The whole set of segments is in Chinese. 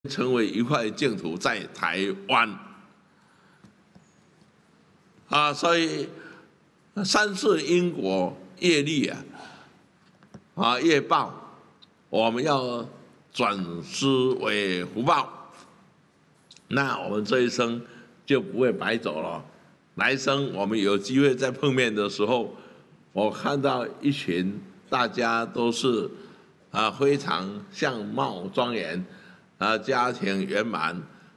成为一块净土在台湾啊，所以三世因果业力业报，我们要转施为福报，那我们这一生就不会白走了。来生我们有机会再碰面的时候，我看到一群大家都是非常相貌庄严。家庭圆满，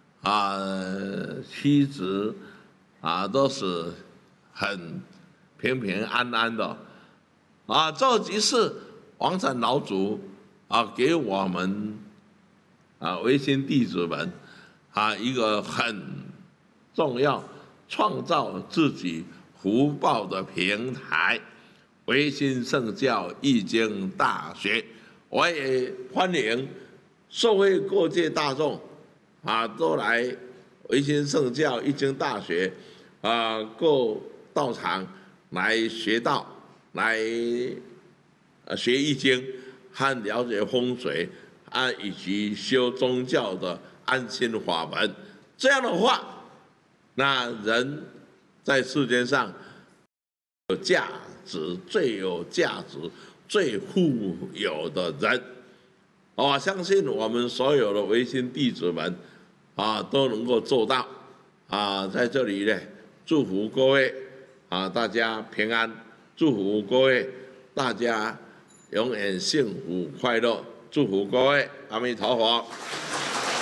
妻子都是很平平安安的，这就是王禅老祖给我们维新弟子们一个很重要创造自己福报的平台。维新圣教易经大学，我也欢迎社会各界大众都来维新圣教易经大学各道场来学道，来学易经和了解风水以及修宗教的安心法门。这样的话，那人在世间上有价值、最有价值、最富有的人。我相信我们所有的维新弟子们都能够做到在这里呢，祝福各位大家平安，祝福各位大家永远幸福快乐，祝福各位，阿弥陀佛。